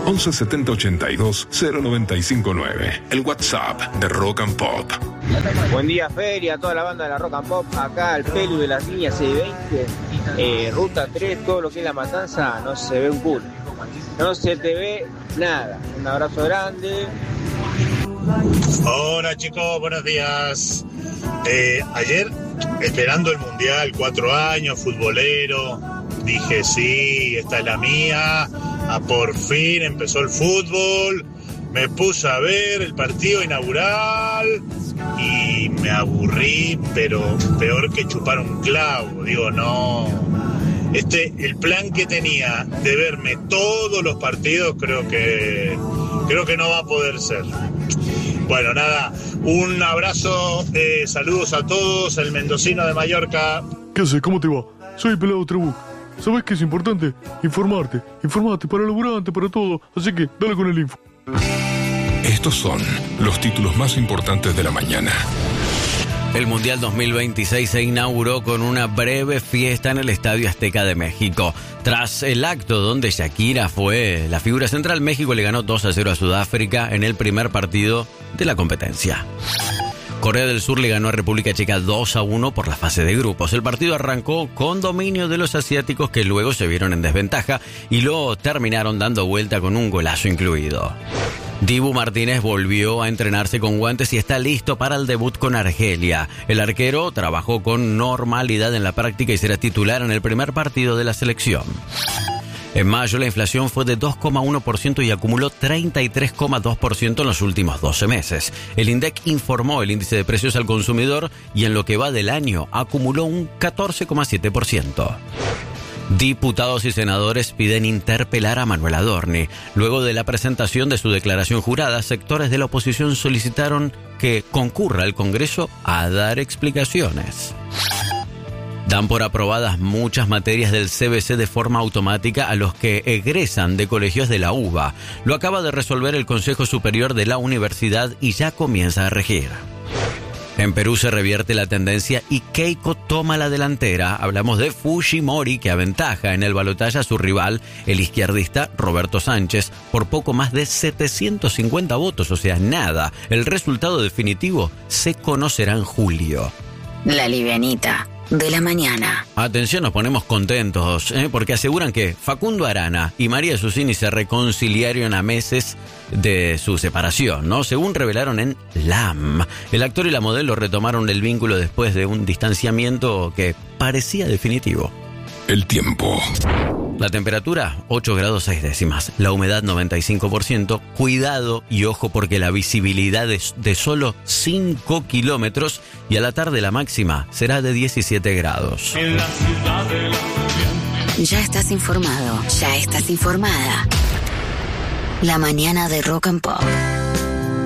11 70 82 0959. El WhatsApp de Rock and Pop. Buen día, Feria, toda la banda de la Rock and Pop. Acá el Pelu de las líneas C20, Ruta 3, todo lo que es La Matanza, no se ve un culo. No se te ve nada. Un abrazo grande. Hola chicos, buenos días. Ayer, esperando el Mundial, 4 años, futbolero, dije sí, esta es la mía. Por fin empezó el fútbol. Me puse a ver el partido inaugural y me aburrí, pero peor que chupar un clavo. Digo, no. El plan que tenía de verme todos los partidos, creo que no va a poder ser. Bueno, nada, un abrazo, saludos a todos, el mendocino de Mallorca. ¿Qué haces? ¿Cómo te va? Soy Pelado Trebuch. ¿Sabes qué es importante? Informarte para el laburante, para todo. Así que dale con el info. Estos son los títulos más importantes de la mañana. El Mundial 2026 se inauguró con una breve fiesta en el Estadio Azteca de México. Tras el acto donde Shakira fue la figura central, México le ganó 2-0 a Sudáfrica en el primer partido de la competencia. Corea del Sur le ganó a República Checa 2-1 por la fase de grupos. El partido arrancó con dominio de los asiáticos, que luego se vieron en desventaja y lo terminaron dando vuelta con un golazo incluido. Dibu Martínez volvió a entrenarse con guantes y está listo para el debut con Argelia. El arquero trabajó con normalidad en la práctica y será titular en el primer partido de la selección. En mayo la inflación fue de 2,1% y acumuló 33,2% en los últimos 12 meses. El INDEC informó el índice de precios al consumidor y en lo que va del año acumuló un 14,7%. Diputados y senadores piden interpelar a Manuel Adorni. Luego de la presentación de su declaración jurada, sectores de la oposición solicitaron que concurra al Congreso a dar explicaciones. Dan por aprobadas muchas materias del CBC de forma automática a los que egresan de colegios de la UBA. Lo acaba de resolver el Consejo Superior de la Universidad y ya comienza a regir. En Perú se revierte la tendencia y Keiko toma la delantera. Hablamos de Fujimori, que aventaja en el balotaje a su rival, el izquierdista Roberto Sánchez, por poco más de 750 votos, o sea, nada. El resultado definitivo se conocerá en julio. La livianita de la mañana. Atención, nos ponemos contentos, porque aseguran que Facundo Arana y María Susini se reconciliaron a meses de su separación, ¿no? Según revelaron en LAM. El actor y la modelo retomaron el vínculo después de un distanciamiento que parecía definitivo. El tiempo. La temperatura, 8 grados 6 décimas. La humedad, 95%. Cuidado y ojo porque la visibilidad es de solo 5 kilómetros y a la tarde la máxima será de 17 grados. En la ciudad de la... Ya estás informado, ya estás informada. La mañana de Rock and Pop.